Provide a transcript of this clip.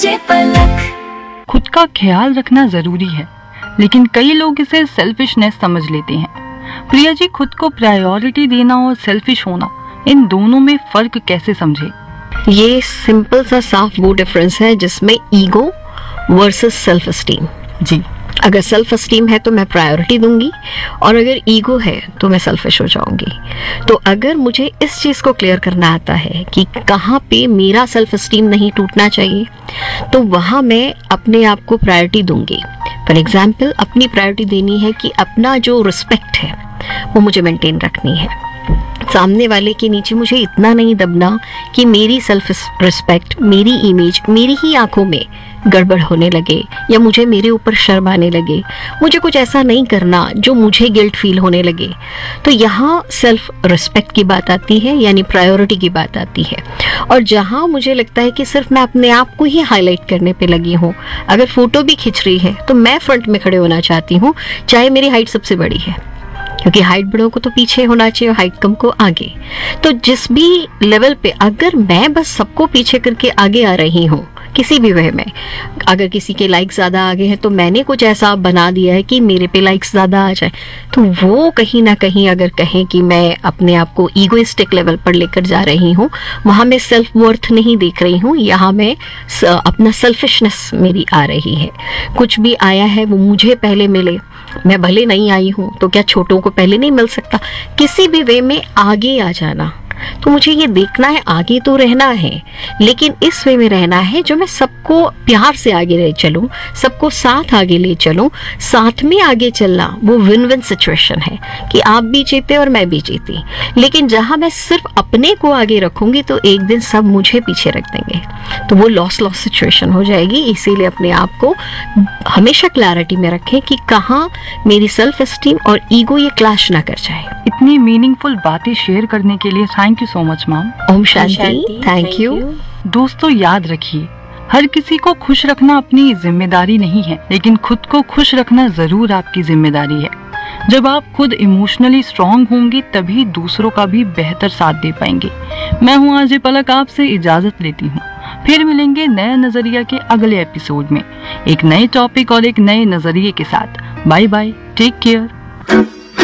खुद का ख्याल रखना जरूरी है, लेकिन कई लोग इसे सेल्फिशनेस समझ लेते हैं। प्रिया जी, खुद को प्रायोरिटी देना और सेल्फिश होना, इन दोनों में फर्क कैसे समझे? ये सिंपल सा साफ वो डिफरेंस है जिसमें ईगो वर्सेस सेल्फ एस्टीम। जी, अगर सेल्फ एस्टीम है तो मैं प्रायोरिटी दूंगी, और अगर ईगो है तो मैं सेल्फिश हो जाऊंगी। तो अगर मुझे इस चीज को क्लियर करना आता है कि कहाँ पे मेरा सेल्फ एस्टीम नहीं टूटना चाहिए, तो वहां मैं अपने आप को प्रायोरिटी दूंगी। फॉर एग्जाम्पल, अपनी प्रायोरिटी देनी है कि अपना जो रिस्पेक्ट है वो मुझे मेंटेन रखनी है। सामने वाले के नीचे मुझे इतना नहीं दबना कि मेरी सेल्फ रिस्पेक्ट, मेरी इमेज मेरी ही आंखों में गड़बड़ होने लगे, या मुझे मेरे ऊपर शर्म आने लगे। मुझे कुछ ऐसा नहीं करना जो मुझे गिल्ट फील होने लगे। तो यहाँ सेल्फ रिस्पेक्ट की बात आती है, यानी प्रायोरिटी की बात आती है। और जहाँ मुझे लगता है कि सिर्फ मैं अपने आप को ही हाईलाइट करने पे लगी हूँ, अगर फोटो भी खिंच रही है तो मैं फ्रंट में खड़े होना चाहती हूँ, चाहे मेरी हाइट सबसे बड़ी है, क्योंकि हाइट बड़ों को तो पीछे होना चाहिए और हाइट कम को आगे। तो जिस भी लेवल पे अगर मैं बस सबको पीछे करके आगे आ रही हूँ किसी भी वे में, अगर किसी के लाइक्स ज्यादा आगे हैं तो मैंने कुछ ऐसा बना दिया है कि मेरे पे लाइक्स ज्यादा आ जाए, तो वो कहीं ना कहीं अगर कहें कि मैं अपने आप को ईगोइस्टिक लेवल पर लेकर जा रही हूँ, वहां मैं सेल्फ वर्थ नहीं देख रही हूँ, यहाँ मैं अपना सेल्फिशनेस मेरी आ रही है। कुछ भी आया है वो मुझे पहले मिले, मैं भले नहीं आई हूँ तो क्या छोटों को पहले नहीं मिल सकता? किसी भी वे में आगे आ जाना, तो मुझे ये देखना है आगे तो रहना है, लेकिन इस वे में रहना है जो मैं सबको प्यार से आगे ले चलूं, सबको साथ आगे ले चलूं। साथ में आगे चलना वो विन विन सिचुएशन है कि आप भी जीते और मैं भी जीती। लेकिन जहां मैं सिर्फ अपने को आगे रखूंगी तो एक दिन सब मुझे पीछे रख देंगे, तो वो लॉस सिचुएशन हो जाएगी। इसीलिए अपने आप को हमेशा क्लैरिटी में रखें कि कहाँ मेरी सेल्फ एस्टीम और ईगो ये क्लैश ना कर जाए। इतनी मीनिंगफुल बातें शेयर करने के लिए thank you so much ma'am. Om Shanti. Thank you. दोस्तों, याद रखिए, हर किसी को खुश रखना अपनी जिम्मेदारी नहीं है, लेकिन खुद को खुश रखना जरूर आपकी जिम्मेदारी है। जब आप खुद इमोशनली स्ट्रांग होंगे तभी दूसरों का भी बेहतर साथ दे पाएंगे। मैं हूँ आरजे पलक, आपसे इजाजत लेती हूँ। फिर मिलेंगे नए नजरिया के अगले एपिसोड में, एक नए टॉपिक और एक नए नजरिए के साथ। Bye bye, take care.